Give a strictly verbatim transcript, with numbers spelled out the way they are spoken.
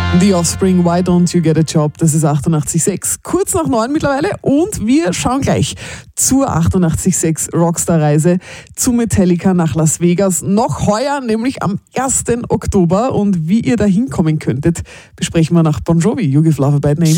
The Offspring, Why Don't You Get a Job? Das ist achtundachtzig Komma sechs, kurz nach neun mittlerweile. Und wir schauen gleich zur achtundachtzig Komma sechs Rockstar-Reise zu Metallica nach Las Vegas. Noch heuer, nämlich am ersten Oktober. Und wie ihr da hinkommen könntet, besprechen wir nach Bon Jovi, You Give Love a Bad Name.